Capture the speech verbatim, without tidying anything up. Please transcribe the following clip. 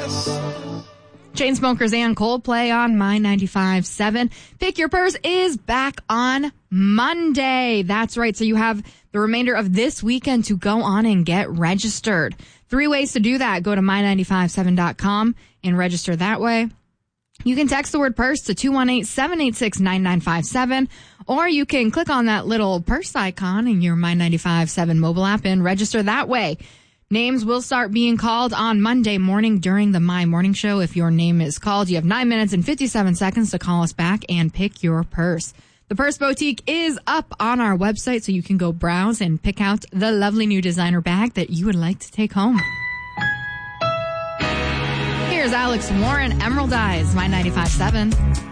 Chainsmokers and Coldplay on My ninety-five point seven. Pick Your Purse is back on Monday. That's right. So you have the remainder of this weekend to go on and get registered. Three ways to do that. Go to my nine five seven dot com and register that way. You can text the word purse to two one eight, seven eight six, nine nine five seven, or you can click on that little purse icon in your My ninety-five point seven mobile app and register that way. Names will start being called on Monday morning during the My Morning Show. If your name is called, you have nine minutes and fifty-seven seconds to call us back and pick your purse. The Purse Boutique is up on our website, so you can go browse and pick out the lovely new designer bag that you would like to take home. Here's Alex Warren, Emerald Eyes, My ninety-five point seven.